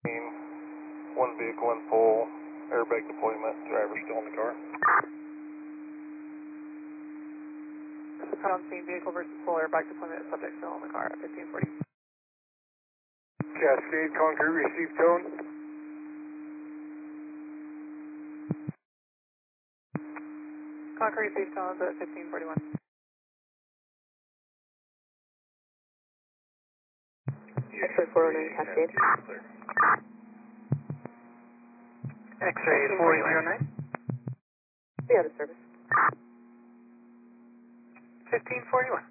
One vehicle in full airbag deployment, driver still in the car. On scene, vehicle versus full airbag deployment, subject still in the car at 1540. Cascade, Concrete, receive tone. Concrete safe tones at 1541. X-ray 409 Cascade. X-ray 4809. We have a service. 1541.